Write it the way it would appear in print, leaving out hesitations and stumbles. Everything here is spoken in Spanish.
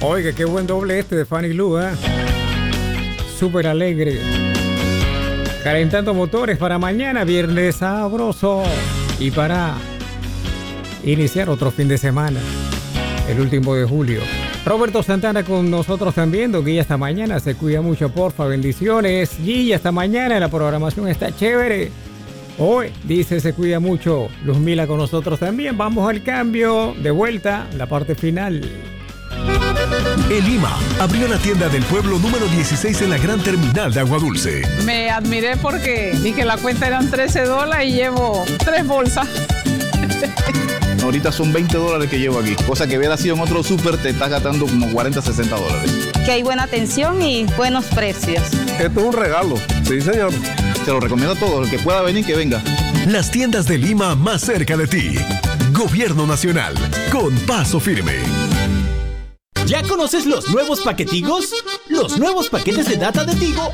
Oiga, qué buen doble este de Fanny Lu, ¿eh? Súper alegre. Calentando motores para mañana, viernes sabroso. Y para iniciar otro fin de semana, el último de julio. Roberto Santana con nosotros también. Don Guilla, hasta mañana. Se cuida mucho, porfa. Bendiciones. Guilla, hasta mañana. La programación está chévere. Hoy, dice, se cuida mucho. Luzmila con nosotros también. Vamos al cambio. De vuelta, la parte final. El IMA abrió la tienda del pueblo número 16 en la gran terminal de Agua Dulce. Me admiré porque vi que la cuenta eran $13 y llevo 3 bolsas. Ahorita son $20 que llevo aquí, cosa que hubiera sido en otro súper te estás gastando como $40, $60. Que hay buena atención y buenos precios. Esto es un regalo, sí señor. Te lo recomiendo a todos, el que pueda venir, que venga. Las tiendas de Lima más cerca de ti. Gobierno Nacional, con paso firme. ¿Ya conoces los nuevos paquetigos? Los nuevos paquetes de data de Tigo